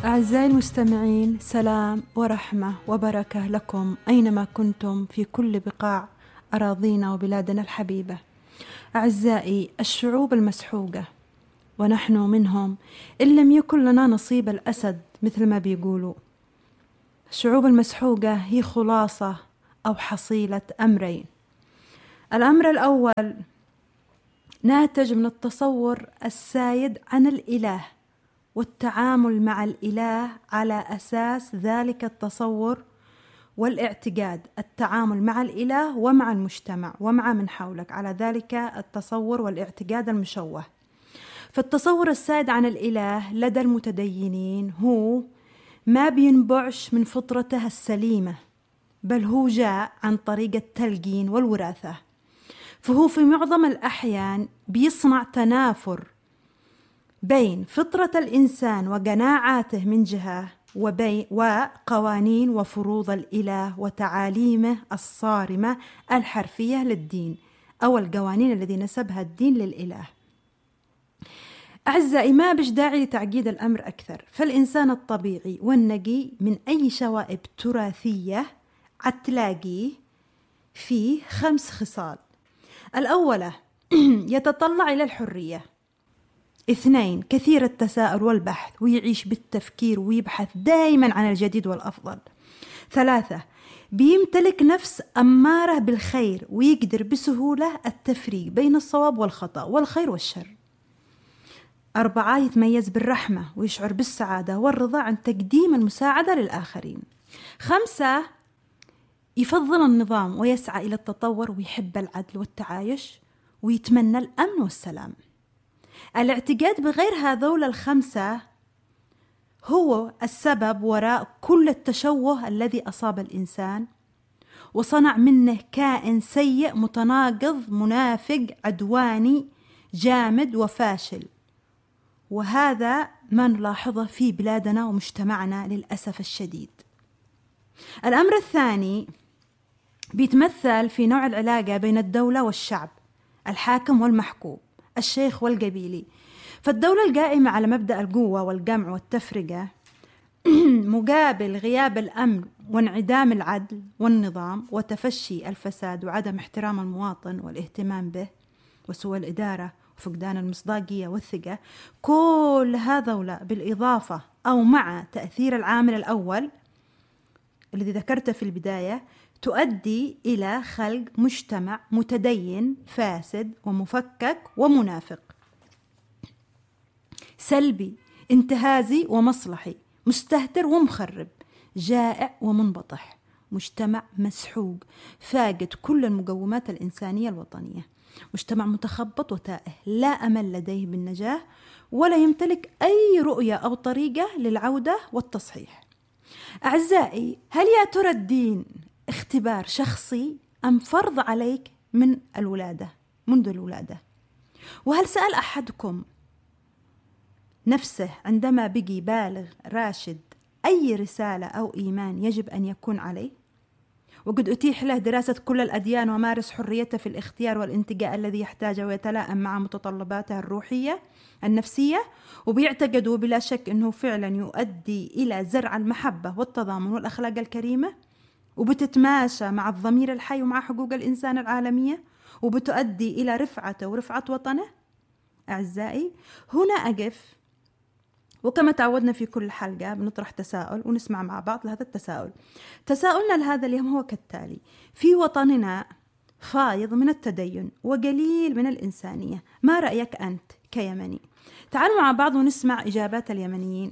أعزائي المستمعين، سلام ورحمة وبركة لكم أينما كنتم في كل بقاع أراضينا وبلادنا الحبيبة. أعزائي الشعوب المسحوقة، ونحن منهم إن لم يكن لنا نصيب الأسد مثل ما بيقولوا. الشعوب المسحوقة هي خلاصة أو حصيلة أمرين. الأمر الأول ناتج من التصور السائد عن الإله والتعامل مع الإله على أساس ذلك التصور والاعتقاد، التعامل مع الإله ومع المجتمع ومع من حولك على ذلك التصور والاعتقاد المشوه. فالتصور السائد عن الإله لدى المتدينين هو ما بينبعش من فطرته السليمة، بل هو جاء عن طريق التلقين والوراثة، فهو في معظم الأحيان بيصنع تنافر بين فطرة الإنسان وقناعاته من جهة، وقوانين وفروض الإله وتعاليمه الصارمة الحرفية للدين، أو القوانين الذي نسبها الدين للإله. أعزائي، ما بش داعي لتعقيد الأمر أكثر، فالإنسان الطبيعي والنقي من أي شوائب تراثية عتلاقيه فيه 5 خصال. الأولى يتطلع إلى الحرية. 2 كثير التساؤل والبحث، ويعيش بالتفكير ويبحث دائما عن الجديد والأفضل. 3 بيمتلك نفس أمارة بالخير، ويقدر بسهولة التفريق بين الصواب والخطأ والخير والشر. 4 يتميز بالرحمة، ويشعر بالسعادة والرضا عن تقديم المساعدة للآخرين. 5 يفضل النظام ويسعى إلى التطور، ويحب العدل والتعايش، ويتمنى الأمن والسلام. الاعتقاد بغير هذول 5 هو السبب وراء كل التشوه الذي أصاب الإنسان، وصنع منه كائن سيء متناقض منافق عدواني جامد وفاشل. وهذا ما نلاحظه في بلادنا ومجتمعنا للأسف الشديد. الأمر الثاني بيتمثل في نوع العلاقة بين الدولة والشعب، الحاكم والمحكوم، الشيخ والقبيلي. فالدولة القائمة على مبدأ القوة والجمع والتفرقة مقابل غياب الأمن وانعدام العدل والنظام وتفشي الفساد وعدم احترام المواطن والاهتمام به وسوء الإدارة وفقدان المصداقية والثقة. كل هذولا بالإضافة أو مع تأثير العامل الأول الذي ذكرته في البداية تؤدي إلى خلق مجتمع متدين فاسد ومفكك ومنافق، سلبي انتهازي ومصلحي، مستهتر ومخرب، جائع ومنبطح، مجتمع مسحوق فاقد كل المقومات الإنسانية الوطنية، مجتمع متخبط وتائه لا أمل لديه بالنجاة ولا يمتلك أي رؤية أو طريقة للعودة والتصحيح. أعزائي، هل يا ترى الدين اختبار شخصي أم فرض عليك من الولادة منذ الولادة؟ وهل سأل أحدكم نفسه عندما بقي بالغ راشد أي رسالة أو إيمان يجب أن يكون عليه؟ وقد أتيح له دراسة كل الأديان ومارس حريته في الاختيار والانتقاء الذي يحتاجه ويتلائم مع متطلباته الروحية النفسية، وبيعتقدوا بلا شك أنه فعلا يؤدي إلى زرع المحبة والتضامن والأخلاق الكريمة، وبتتماشى مع الضمير الحي ومع حقوق الإنسان العالمية، وبتؤدي إلى رفعته ورفعة وطنه. أعزائي، هنا أقف، وكما تعودنا في كل حلقة بنطرح تساؤل ونسمع مع بعض لهذا التساؤل. تساؤلنا لهذا اليوم هو كالتالي: في وطننا فايض من التدين وقليل من الإنسانية، ما رأيك أنت كيمني؟ تعالوا مع بعض ونسمع إجابات اليمنيين.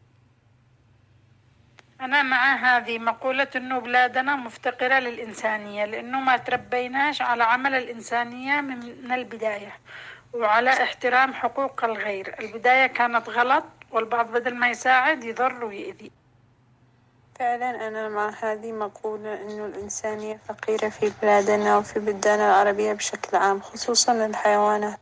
أنا مع هذه مقولة أنه بلادنا مفتقرة للإنسانية، لأنه ما تربيناش على عمل الإنسانية من البداية وعلى احترام حقوق الغير. البداية كانت غلط، والبعض بدل ما يساعد يضر ويؤذي. فعلا أنا مع هذه مقولة أنه الإنسانية فقيرة في بلادنا وفي بلداننا العربية بشكل عام، خصوصا الحيوانات.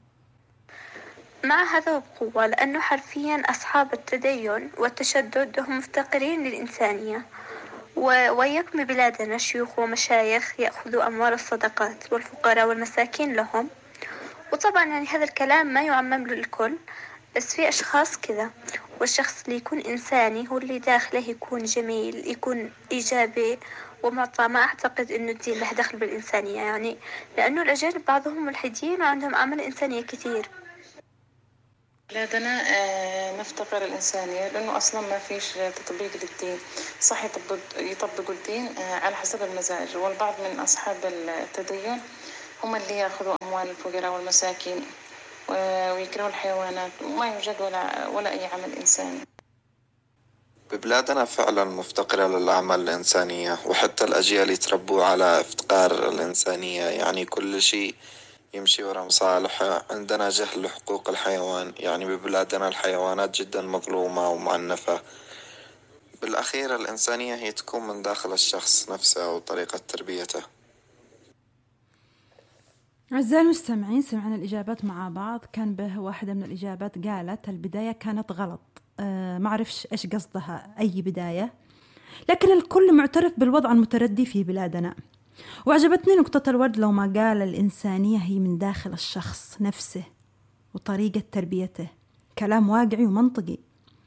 مع هذا بقوة، لأنه حرفيا أصحاب التدين والتشدد هم مفتقرين للإنسانية. ويكمن بلادنا شيوخ ومشايخ يأخذوا أموال الصدقات والفقراء والمساكين لهم. وطبعا يعني هذا الكلام ما يعمم للكل، بس في أشخاص كذا، والشخص اللي يكون إنساني هو اللي داخله يكون جميل، يكون إيجابي ومعطى. ما أعتقد إنه الدين له دخل بالإنسانية يعني، لأنه الأجانب بعضهم ملحدين وعندهم أعمال إنسانية كثير. بلادنا نفتقر الإنسانية، لأنه أصلا ما فيش تطبيق للدين. صح يطبقوا الدين على حسب المزاج، والبعض من أصحاب التدين هم اللي يأخذوا أموال الفقراء والمساكين ويكرهوا الحيوانات، وما يوجد ولا أي عمل إنساني. ببلادنا فعلا مفتقرة للأعمال الإنسانية، وحتى الأجيال يتربوا على افتقار الإنسانية، يعني كل شيء يمشي وراء مصالحه. عندنا جهل لحقوق الحيوان، يعني ببلادنا الحيوانات جدا مظلومة ومعنفة. بالأخير الإنسانية هي تكون من داخل الشخص نفسه وطريقة تربيته. أعزائي المستمعين، سمعنا الإجابات مع بعض. كان به واحدة من الإجابات قالت البداية كانت غلط. ما أعرفش إيش قصدها أي بداية، لكن الكل معترف بالوضع المتردي في بلادنا. وعجبتني نقطة الورد لو ما قال الإنسانية هي من داخل الشخص نفسه وطريقة تربيته. كلام واقعي ومنطقي.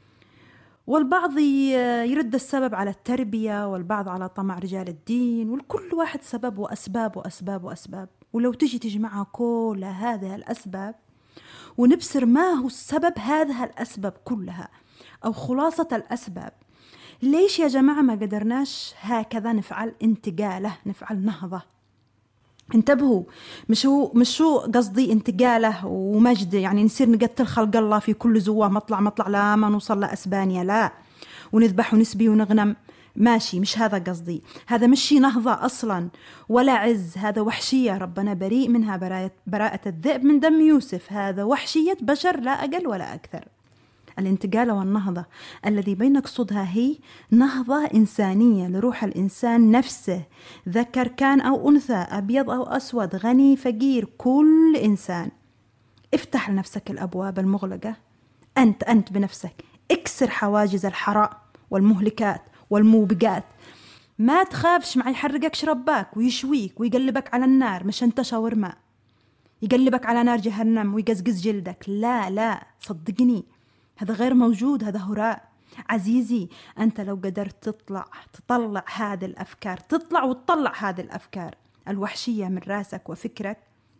والبعض يرد السبب على التربية، والبعض على طمع رجال الدين، والكل واحد سبب وأسباب وأسباب وأسباب. ولو تجي تجمع كل هذه الأسباب ونبصر ما هو السبب هذه الأسباب كلها أو خلاصة الأسباب، ليش يا جماعة ما قدرناش هكذا نفعل انتقاله، نفعل نهضة؟ انتبهوا، مش شو قصدي انتقاله ومجد يعني نصير نقتل خلق الله في كل زواه مطلع لا ما نوصل لأسبانيا، لا، ونذبح ونسبي ونغنم، ماشي، مش هذا قصدي. هذا مش نهضة أصلا ولا عز، هذا وحشية ربنا بريء منها براءة الذئب من دم يوسف. هذا وحشية بشر لا أقل ولا أكثر. الانتقال والنهضة الذي بين قصدها هي نهضة إنسانية لروح الإنسان نفسه، ذكر كان أو أنثى، أبيض أو أسود، غني فقير، كل إنسان. افتح لنفسك الأبواب المغلقة، أنت بنفسك، اكسر حواجز الحراء والمهلكات والموبقات. ما تخافش مع يحرقك شرباك ويشويك ويقلبك على النار، مش انت شاورما يقلبك على نار جهنم ويقزقز جلدك، لا صدقني هذا غير موجود، هذا هراء. عزيزي، أنت لو قدرت تطلع هذه الأفكار، وتطلع هذه الأفكار الوحشية من راسك وفكرك،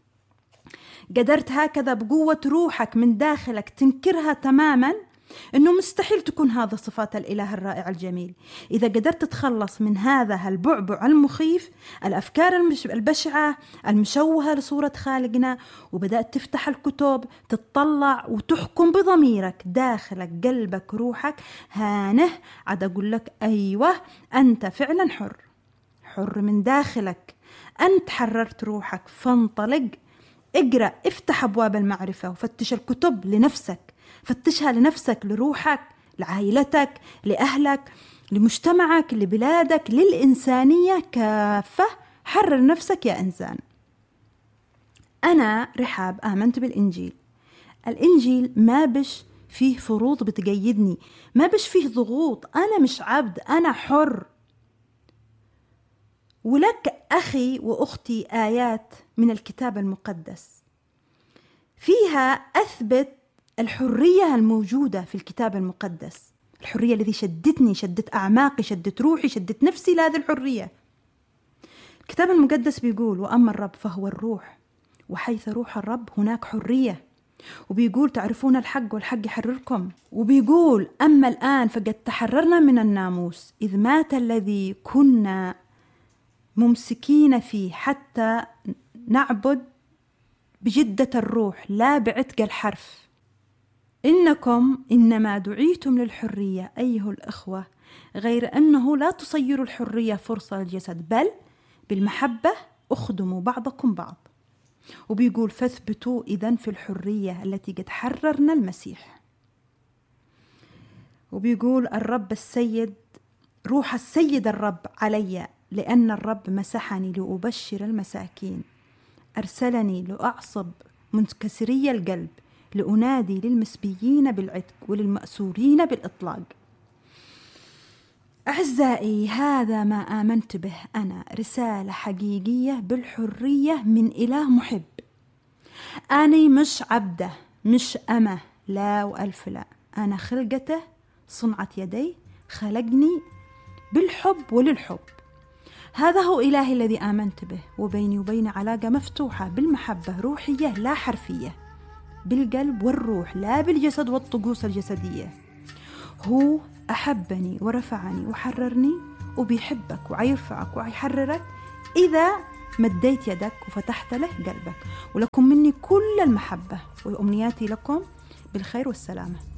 قدرت هكذا بقوة روحك من داخلك تنكرها تماما، إنه مستحيل تكون هذا صفات الإله الرائع الجميل. إذا قدرت تتخلص من هذا البعبع المخيف، الأفكار البشعة المشوهة لصورة خالقنا، وبدأت تفتح الكتب، تتطلع وتحكم بضميرك داخلك، قلبك، روحك، هانه عاد أقول لك أيوة أنت فعلا حر من داخلك. أنت حررت روحك، فانطلق، اقرأ، افتح أبواب المعرفة وفتش الكتب لنفسك، فتشها لنفسك، لروحك، لعائلتك، لأهلك، لمجتمعك، لبلادك، للإنسانية كافة. حرر نفسك يا إنسان. أنا رحاب آمنت بالإنجيل. الإنجيل ما بش فيه فروض بتقيدني، ما بش فيه ضغوط، أنا مش عبد، أنا حر. ولك أخي وأختي آيات من الكتاب المقدس فيها أثبت الحرية الموجودة في الكتاب المقدس، الحرية التي شدتني، شدت أعماقي، شدت روحي، شدت نفسي لهذه الحرية. الكتاب المقدس بيقول وأما الرب فهو الروح، وحيث روح الرب هناك حرية. وبيقول تعرفون الحق والحق يحرركم. وبيقول أما الآن فقد تحررنا من الناموس، إذ مات الذي كنا ممسكين فيه حتى نعبد بجدة الروح لا بعتق الحرف. إنكم إنما دعيتم للحرية أيها الأخوة، غير أنه لا تصيروا الحرية فرصة للجسد، بل بالمحبة أخدموا بعضكم بعض. وبيقول فاثبتوا إذن في الحرية التي قد حررنا المسيح. وبيقول الرب السيد، روح السيد الرب علي، لأن الرب مسحني لأبشر المساكين، أرسلني لأعصب منكسري القلب، لأنادي للمسبيين بالعتق وللمأسورين بالإطلاق. أعزائي، هذا ما آمنت به أنا، رسالة حقيقية بالحرية من إله محب. أنا مش عبدة، مش أمة، لا وألف لا. أنا خلقته صنعة يدي، خلقني بالحب وللحب. هذا هو إلهي الذي آمنت به، وبيني وبينه علاقة مفتوحة بالمحبة روحية لا حرفية، بالقلب والروح لا بالجسد والطقوس الجسدية. هو أحبني ورفعني وحررني، وبيحبك ويرفعك ويحررك إذا مديت يدك وفتحت له قلبك. ولكم مني كل المحبة، وأمنياتي لكم بالخير والسلامة.